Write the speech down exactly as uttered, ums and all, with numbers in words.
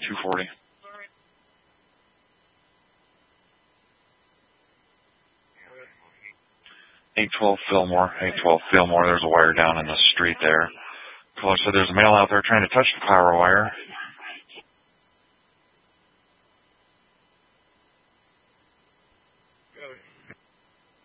two forty. eight twelve Fillmore. eight twelve Fillmore. There's a wire down in the street there. Caller said there's a male out there trying to touch the power wire.